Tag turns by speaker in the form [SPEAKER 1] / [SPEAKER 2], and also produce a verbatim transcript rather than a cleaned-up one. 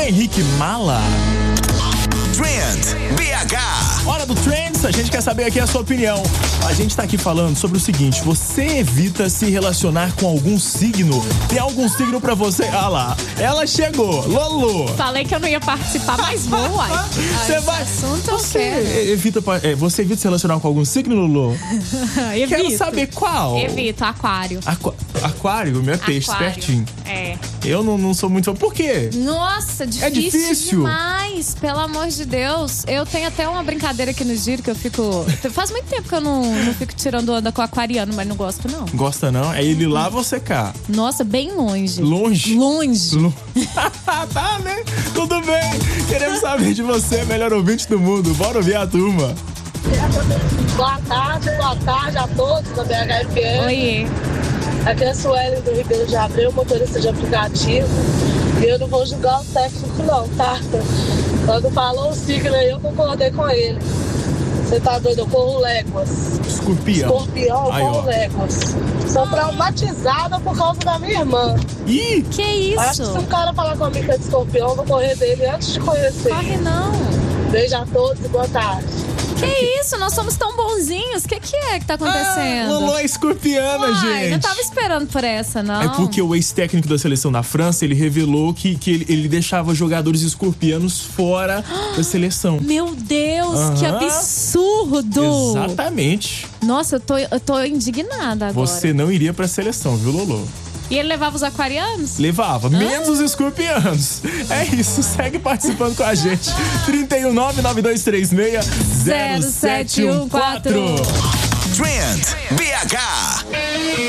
[SPEAKER 1] Henrique Mala.
[SPEAKER 2] Trend B H.
[SPEAKER 1] Hora do Trends, a gente quer saber aqui a sua opinião. A gente tá aqui falando sobre o seguinte: você evita se relacionar com algum signo? Tem algum signo pra você? Ah lá, ela chegou, Lolo.
[SPEAKER 3] Falei que eu não ia participar, mas vou, uai.
[SPEAKER 1] Você vai.
[SPEAKER 3] Assunto eu
[SPEAKER 1] Você
[SPEAKER 3] quero.
[SPEAKER 1] evita, é, você evita se relacionar com algum signo, Lolo?
[SPEAKER 3] Evito.
[SPEAKER 1] Quero saber qual.
[SPEAKER 3] Evito, aquário.
[SPEAKER 1] Aqua- aquário, meu peixe,
[SPEAKER 3] Aquário.
[SPEAKER 1] pertinho.
[SPEAKER 3] É.
[SPEAKER 1] Eu não, não sou muito fã. Por quê?
[SPEAKER 3] Nossa, difícil,
[SPEAKER 1] difícil?
[SPEAKER 3] demais, pelo amor de Deus. Eu tenho até uma brincadeira aqui no giro que eu fico... Faz muito tempo que eu não, não fico tirando onda com aquariano, mas não gosto, não.
[SPEAKER 1] Gosta não? É ele lá, você cá.
[SPEAKER 3] Nossa, bem longe.
[SPEAKER 1] Longe?
[SPEAKER 3] Longe.
[SPEAKER 1] Lo- Tá, né? Tudo bem. Queremos saber de você, melhor ouvinte do mundo. Bora ouvir a turma.
[SPEAKER 4] Boa tarde, boa tarde a todos da B H F M.
[SPEAKER 3] Oi.
[SPEAKER 4] Aqui é a Sueli do Ribeiro de Abreu, motorista de aplicativo. E eu não vou julgar o técnico não, tá? Quando falou o signo aí, eu concordei com ele. Você tá doido? Eu corro léguas.
[SPEAKER 1] Escorpião.
[SPEAKER 4] Escorpião, eu
[SPEAKER 1] Aí,
[SPEAKER 4] corro
[SPEAKER 1] ó.
[SPEAKER 4] léguas. Sou traumatizada por causa da minha irmã.
[SPEAKER 1] Ih!
[SPEAKER 3] Que
[SPEAKER 4] Acho que se
[SPEAKER 3] isso?
[SPEAKER 4] um cara falar comigo que é de escorpião, eu vou correr dele antes de conhecer.
[SPEAKER 3] Corre não.
[SPEAKER 4] Beijo a todos e boa tarde.
[SPEAKER 3] Que isso? Nós somos tão bonzinhos. O que, que é que tá
[SPEAKER 1] Ah,
[SPEAKER 3] acontecendo?
[SPEAKER 1] Lolo é escorpiana,
[SPEAKER 3] Uai,
[SPEAKER 1] gente.
[SPEAKER 3] não tava esperando por essa, não.
[SPEAKER 1] É porque o ex-técnico da seleção da França, ele revelou que, que ele, ele deixava jogadores escorpianos fora da seleção.
[SPEAKER 3] Meu Deus, que
[SPEAKER 1] Aham.
[SPEAKER 3] absurdo!
[SPEAKER 1] Exatamente.
[SPEAKER 3] Nossa, eu tô, eu tô indignada agora.
[SPEAKER 1] Você não iria pra seleção, viu, Lolo?
[SPEAKER 3] E ele levava os aquarianos?
[SPEAKER 1] Levava, menos os escorpianos. É isso, segue participando com a gente. trinta e um, nove nove dois três seis, zero sete um quatro.
[SPEAKER 2] Trend B H.